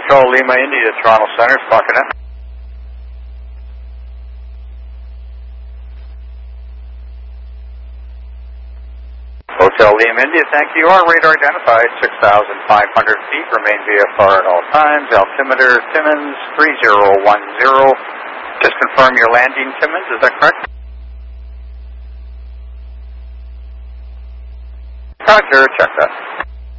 Hotel Lima India, Toronto Center, clocking in. Hotel Lima India, thank you. Our radar identified 6,500 feet. Remain VFR at all times. Altimeter Timmins 3010. Just confirm your landing, Timmins. Is that correct? Roger, check that.